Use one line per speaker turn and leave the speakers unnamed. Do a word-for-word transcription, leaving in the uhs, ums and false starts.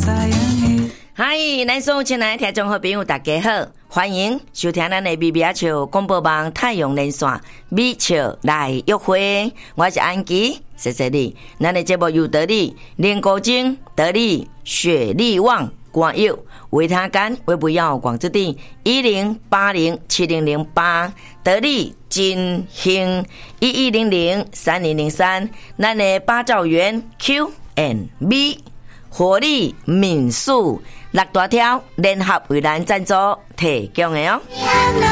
嗨，咱所有亲爱的听众好朋友大家好，欢迎收听咱的米米阿笑广播网太阳连线米笑来约会，我是安琪，谢谢你。咱的节目有得力林国精、得力雪力旺、广佑、维他干、微不要广之地一零八零七零零八，得力金兴一一零零三零零三，咱的八兆元 Q and B。活力民宿六大条联合为咱赞助提供的哦。